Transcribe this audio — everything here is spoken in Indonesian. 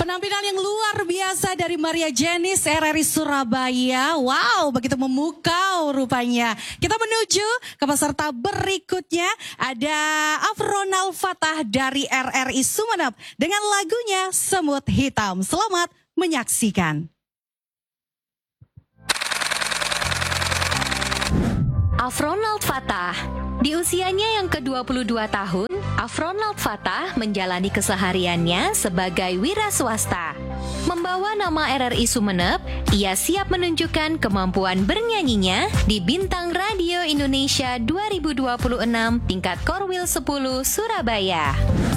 Penampilan yang luar biasa dari Maria Jenis RRI Surabaya. Wow, begitu memukau rupanya. Kita menuju ke peserta berikutnya. Ada Afronal Fatah dari RRI Sumeneb dengan lagunya Semut Hitam. Selamat menyaksikan. Afronald Fatah. Di usianya yang ke-22 tahun, Afronald Fatah menjalani kesehariannya sebagai wira swasta. Membawa nama RRI Sumeneb, ia siap menunjukkan kemampuan bernyanyinya di Bintang Radio Indonesia 2026 tingkat Korwil 10 Surabaya.